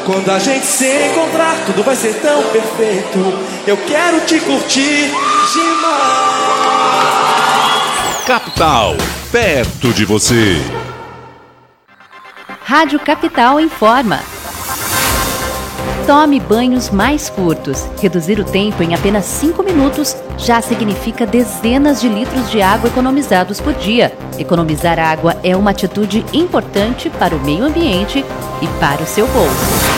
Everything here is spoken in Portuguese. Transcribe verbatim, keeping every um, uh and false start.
Quando a gente se encontrar, tudo vai ser tão perfeito. Eu quero te curtir demais. Capital, perto de você. Rádio Capital informa. Tome banhos mais curtos. Reduzir o tempo em apenas cinco minutos já significa dezenas de litros de água economizados por dia. Economizar água é uma atitude importante para o meio ambiente e para o seu bolso.